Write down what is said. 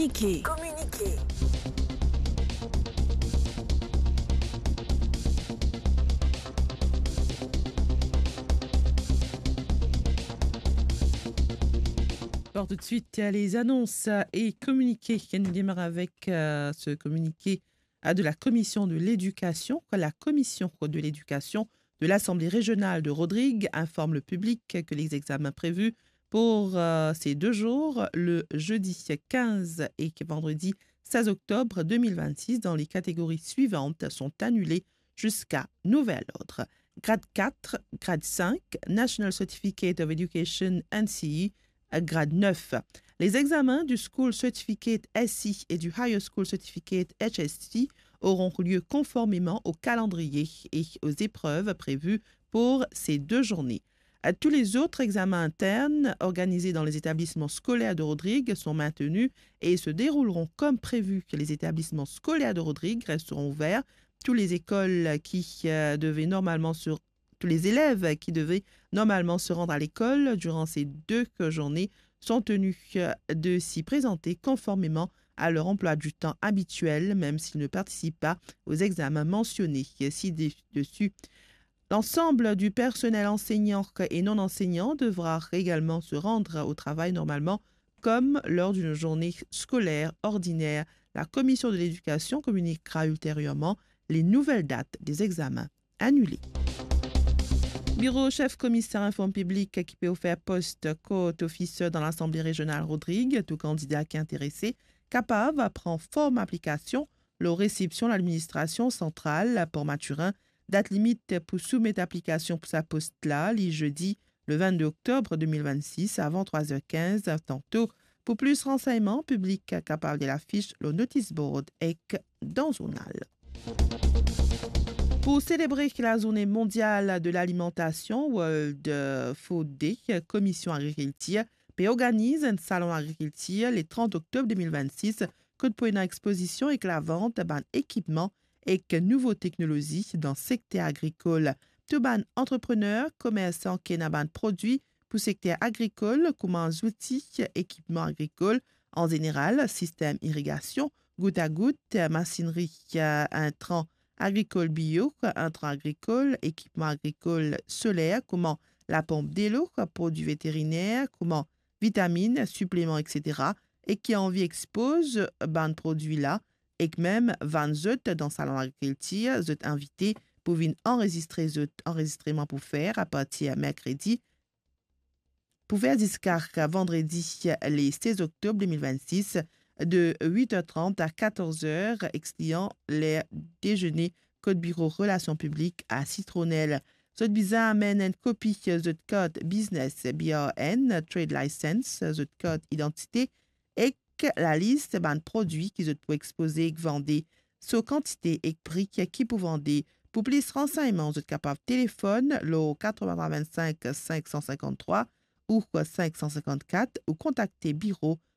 Communiquer. Alors tout de suite, les annonces et communiqués. Nous démarrons avec ce communiqué de la Commission de l'éducation. La Commission de l'éducation de l'Assemblée régionale de Rodrigue informe le public que les examens prévus pour ces 2 jours, le jeudi 15 et vendredi 16 octobre 2026, dans les catégories suivantes, sont annulés jusqu'à nouvel ordre. Grade 4, grade 5, National Certificate of Education NCE, grade 9. Les examens du School Certificate SC et du Higher School Certificate HSC auront lieu conformément au calendrier et aux épreuves prévues pour ces 2 journées. Tous les autres examens internes organisés dans les établissements scolaires de Rodrigue sont maintenus et se dérouleront comme prévu. Les établissements scolaires de Rodrigue resteront ouverts. Tous les élèves qui devaient normalement se rendre à l'école durant ces 2 journées sont tenus de s'y présenter conformément à leur emploi du temps habituel, même s'ils ne participent pas aux examens mentionnés ci-dessus. L'ensemble du personnel enseignant et non enseignant devra également se rendre au travail normalement, comme lors d'une journée scolaire ordinaire. La Commission de l'éducation communiquera ultérieurement les nouvelles dates des examens annulés. Bureau chef commissaire informe public qui peut faire poste court officer dans l'Assemblée régionale Rodrigue. Tout candidat qui est intéressé, capable, prend forme application, la réception de l'administration centrale pour Mathurin. Date limite pour soumettre application pour sa poste là, le jeudi le 22 octobre 2026 avant 3h15 tantôt. Pour plus renseignements, public capable de l'affiche, le notice board est dans le journal. Pour célébrer la journée mondiale de l'alimentation, World Food Day, Commission agriculture organise un salon agriculture le 30 octobre 2026 pour une exposition et la vente d'équipements et nouvelles technologies dans le secteur agricole. Tout ban entrepreneurs, commerçants qui ont produits pour le secteur agricole, comme outils, équipements agricoles en général, système irrigation, goutte à goutte, machinerie, intrants agricole bio, intrants agricole, équipement agricole solaire, comment la pompe d'eau, produits vétérinaires, comment vitamines, suppléments, etc. et qui en vie expose produits là et que même 20 dans le salon agriculture, invité pour venir enregistrer enregistrement pour faire à partir de mercredi pour faire jusqu'à vendredi le 16 octobre 2026 de 8h30 à 14h, excluant les déjeuners Code Bureau Relations publiques à Citronnelle. Ce visa amène une copie de code business BRN, trade license, de code identité et la liste de produits qui sont exposés et vendus, sur quantité et prix qui pour vendre. Pour plus de renseignements, vous êtes capable de téléphone le 8325 553 ou 554 ou contacter bureau